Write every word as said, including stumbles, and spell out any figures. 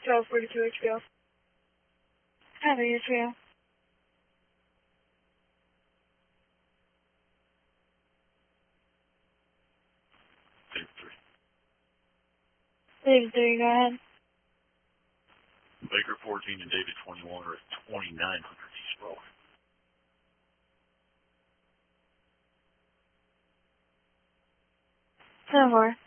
twelve forty-two H P L. Copy, H P L. David three. David three, go ahead. Baker fourteen and David twenty-one are at twenty-nine hundred East Broadway. ten four.